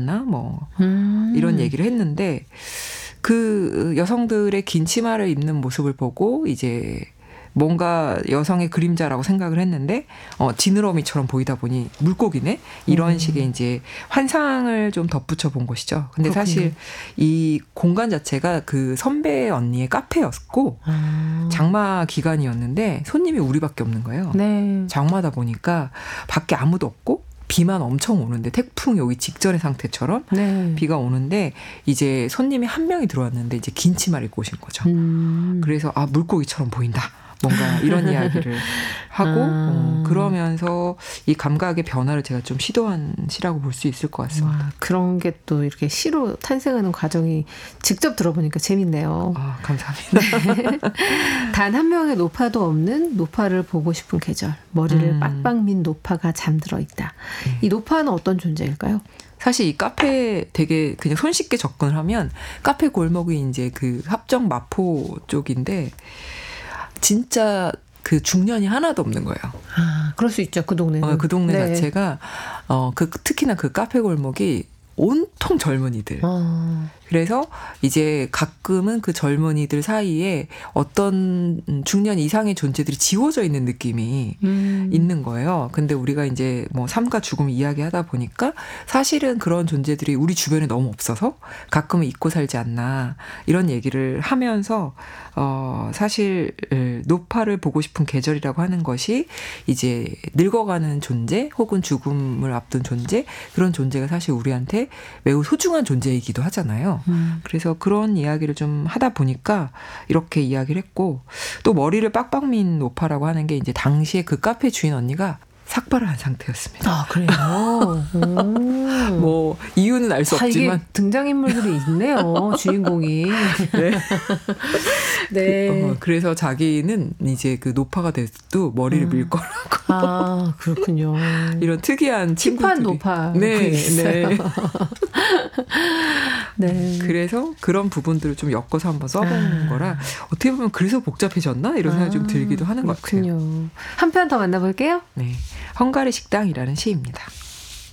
않나 뭐 이런 얘기를 했는데 그 여성들의 긴 치마를 입는 모습을 보고 이제 뭔가 여성의 그림자라고 생각을 했는데 지느러미처럼 보이다 보니 물고기네 이런 식의 이제 환상을 좀 덧붙여 본 것이죠. 근데 그렇군요. 사실 이 공간 자체가 그 선배 언니의 카페였고 장마 기간이었는데 손님이 우리밖에 없는 거예요. 네. 장마다 보니까 밖에 아무도 없고 비만 엄청 오는데 태풍이 오기 직전의 상태처럼 네. 비가 오는데 이제 손님이 한 명이 들어왔는데 이제 긴 치마를 입고 오신 거죠. 그래서 물고기처럼 보인다. 뭔가 이런 이야기를 하고 그러면서 이 감각의 변화를 제가 좀 시도한 시라고 볼 수 있을 것 같습니다. 와, 그런 게 또 이렇게 시로 탄생하는 과정이 직접 들어보니까 재밌네요. 감사합니다. 네. 단 한 명의 노파도 없는 노파를 보고 싶은 계절. 머리를 빡빡 민 노파가 잠들어 있다. 이 노파는 어떤 존재일까요? 사실 이 카페 되게 그냥 손쉽게 접근을 하면 카페 골목이 이제 그 합정 마포 쪽인데 진짜 그 중년이 하나도 없는 거예요. 그럴 수 있죠. 그 동네는. 그 동네 네. 자체가 특히나 그 카페 골목이 온통 젊은이들. 그래서 이제 가끔은 그 젊은이들 사이에 어떤 중년 이상의 존재들이 지워져 있는 느낌이 있는 거예요. 근데 우리가 이제 뭐 삶과 죽음 이야기하다 보니까 사실은 그런 존재들이 우리 주변에 너무 없어서 가끔은 잊고 살지 않나 이런 얘기를 하면서 사실 노파를 보고 싶은 계절이라고 하는 것이 이제 늙어가는 존재 혹은 죽음을 앞둔 존재 그런 존재가 사실 우리한테 매우 소중한 존재이기도 하잖아요. 그래서 그런 이야기를 좀 하다 보니까 이렇게 이야기를 했고 또 머리를 빡빡 민 노파라고 하는 게 이제 당시에 그 카페 주인 언니가 삭발을 한 상태였습니다. 그래요? 뭐 이유는 알 수 없지만 이게 등장인물들이 있네요. 주인공이. 네. 네. 그래서 자기는 이제 그 노파가 돼도 머리를 밀 거라고. 그렇군요. 이런 특이한 친구들이. 힙한 노파. 네. 네. 네. 그래서 그런 부분들을 좀 엮어서 한번 써보는 거라 어떻게 보면 그래서 복잡해졌나 이런 생각이 좀 들기도 하는 것 같아요. 한 편 더 만나볼게요. 네. 헝가리 식당이라는 시입니다.